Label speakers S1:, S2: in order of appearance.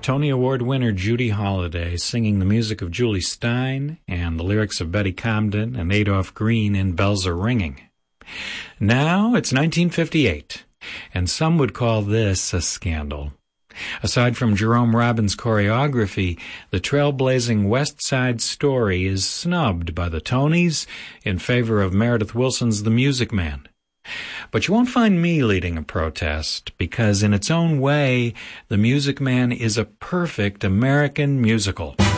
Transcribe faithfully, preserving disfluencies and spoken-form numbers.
S1: Tony Award winner Judy Holliday singing the music of Julie Stein and the lyrics of Betty Comden and Adolph Green in Bells Are Ringing. Now it's nineteen fifty-eight, and some would call this a scandal. Aside from Jerome Robbins' choreography, the trailblazing West Side Story is snubbed by the Tonys in favor of Meredith Willson's The Music Man. But you won't find me leading a protest, because in its own way, The Music Man is a perfect American musical.